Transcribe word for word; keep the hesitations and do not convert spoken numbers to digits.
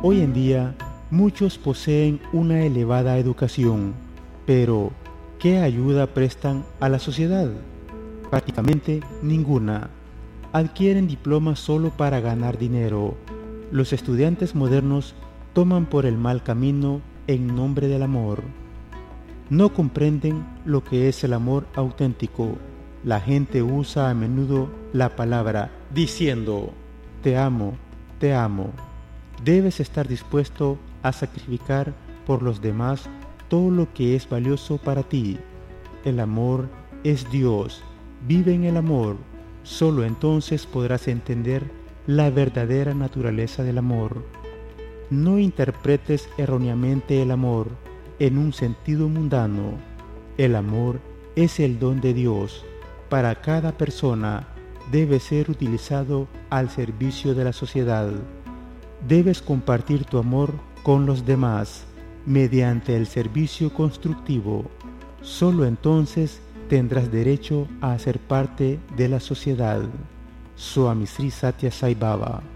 Hoy en día, muchos poseen una elevada educación, pero ¿qué ayuda prestan a la sociedad? Prácticamente ninguna. Adquieren diplomas solo para ganar dinero. Los estudiantes modernos toman por el mal camino en nombre del amor. No comprenden lo que es el amor auténtico. La gente usa a menudo la palabra diciendo: te amo, te amo. Debes estar dispuesto a sacrificar por los demás todo lo que es valioso para ti. El amor es Dios. Vive en el amor. Solo entonces podrás entender la verdadera naturaleza del amor. No interpretes erróneamente el amor en un sentido mundano. El amor es el don de Dios. Para cada persona debe ser utilizado al servicio de la sociedad. Debes compartir tu amor con los demás mediante el servicio constructivo. Solo entonces tendrás derecho a ser parte de la sociedad. Swami Sri Sathya Sai Baba.